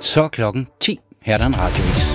Så klokken 10. Her er der en radiovis.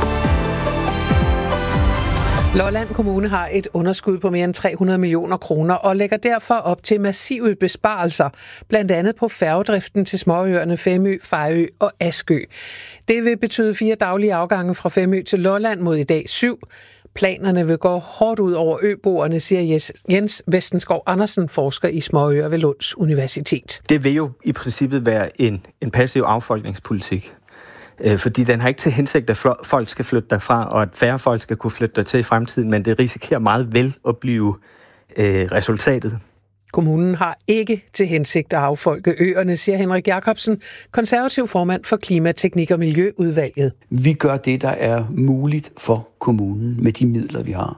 Lolland Kommune har et underskud på mere end 300 millioner kroner og lægger derfor op til massive besparelser, blandt andet på færgedriften til småøerne Femø, Fejø og Askø. Det vil betyde 4 daglige afgange fra Femø til Lolland mod i dag 7. Planerne vil gå hårdt ud over øboerne, siger Jens Vestenskov Andersen, forsker i småøer ved Lunds Universitet. Det vil jo i princippet være en passiv affolkningspolitik. Fordi den har ikke til hensigt, at folk skal flytte derfra, og at færre folk skal kunne flytte dertil i fremtiden, men det risikerer meget vel at blive resultatet. Kommunen har ikke til hensigt at affolke øerne, siger Henrik Jacobsen, konservativ formand for Klima, Teknik og Miljøudvalget. Vi gør det, der er muligt for kommunen med de midler, vi har.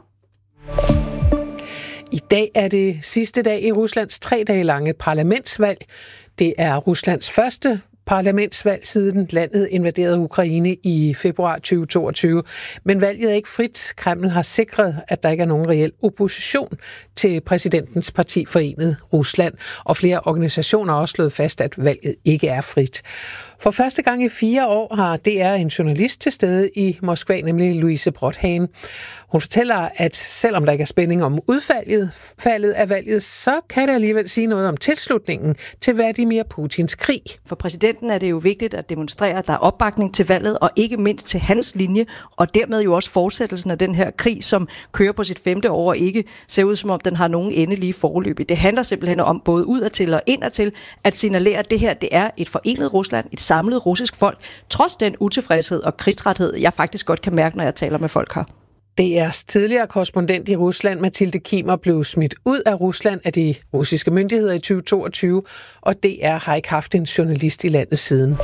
I dag er det sidste dag i Ruslands 3 dage lange parlamentsvalg. Det er Ruslands første parlamentsvalg siden landet invaderede Ukraine i februar 2022. Men valget er ikke frit. Kreml har sikret, at der ikke er nogen reel opposition til præsidentens parti Forenet Rusland. Og flere organisationer har også slået fast, at valget ikke er frit. For første gang i 4 år har DR en journalist til stede i Moskva, nemlig Louise Brothane. Hun fortæller, at selvom der ikke er spænding om udfaldet af valget, så kan det alligevel sige noget om tilslutningen til Vladimir Putins krig. For præsidenten er det jo vigtigt at demonstrere, at der er opbakning til valget, og ikke mindst til hans linje, og dermed jo også fortsættelsen af den her krig, som kører på sit 5. år og ikke ser ud som om den har nogen endelige forløb. Det handler simpelthen om både udadtil og indadtil at signalere, at det her det er et forenet Rusland, et samlet russisk folk, trods den utilfredshed og krigstræthed, jeg faktisk godt kan mærke, når jeg taler med folk her. DR's tidligere korrespondent i Rusland, Mathilde Kimmer, blev smidt ud af Rusland af de russiske myndigheder i 2022, og DR har ikke haft en journalist i landet siden.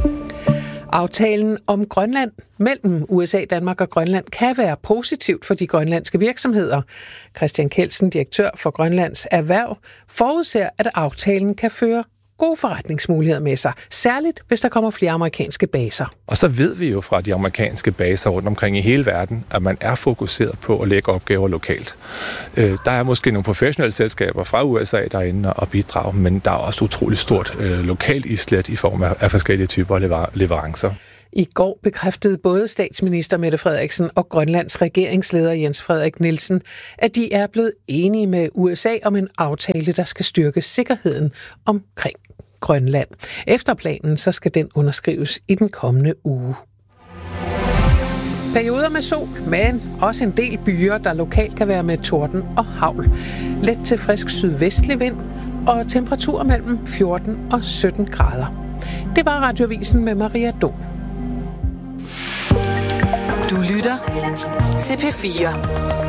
Aftalen om Grønland mellem USA, Danmark og Grønland kan være positivt for de grønlandske virksomheder. Christian Kelsen, direktør for Grønlands Erhverv, forudser, at aftalen kan føre gode forretningsmuligheder med sig, særligt hvis der kommer flere amerikanske baser. Og så ved vi jo fra de amerikanske baser rundt omkring i hele verden, at man er fokuseret på at lægge opgaver lokalt. Der er måske nogle professionelle selskaber fra USA derinde og bidrage, men der er også utroligt stort lokalt islet i form af forskellige typer leverancer. I går bekræftede både statsminister Mette Frederiksen og Grønlands regeringsleder Jens Frederik Nielsen, at de er blevet enige med USA om en aftale, der skal styrke sikkerheden omkring Grønland. Efter planen så skal den underskrives i den kommende uge. Perioder med sol, men også en del byer, der lokalt kan være med torden og hagl. Let til frisk sydvestlig vind og temperaturer mellem 14 og 17 grader. Det var Radiovisen med Maria Dom. Du lytter til P4.